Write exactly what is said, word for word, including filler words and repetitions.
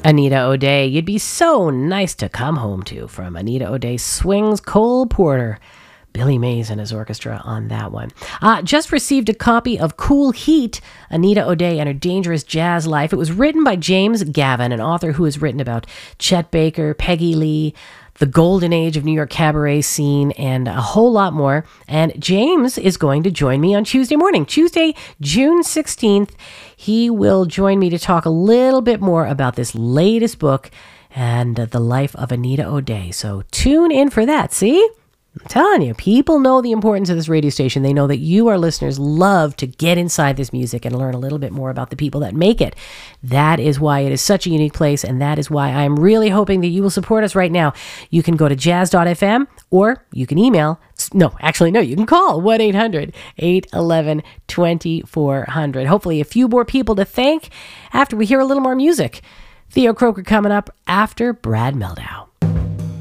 Anita O'Day, You'd Be So Nice to Come Home To, from Anita O'Day Swings, Cole Porter. Billy Mays and his orchestra on that one. Uh, just received a copy of Cool Heat, Anita O'Day and Her Dangerous Jazz Life. It was written by James Gavin, an author who has written about Chet Baker, Peggy Lee, the golden age of New York cabaret scene, and a whole lot more. And James is going to join me on Tuesday morning, Tuesday, June sixteenth. He will join me to talk a little bit more about this latest book and uh, the life of Anita O'Day. So tune in for that, see? I'm telling you, people know the importance of this radio station. They know that you, our listeners, love to get inside this music and learn a little bit more about the people that make it. That is why it is such a unique place, and that is why I'm really hoping that you will support us right now. You can go to jazz dot f m, or you can email. No, actually, no, you can call one eight hundred eight one one two four zero zero. Hopefully a few more people to thank after we hear a little more music. Theo Croker coming up after Brad Meldau.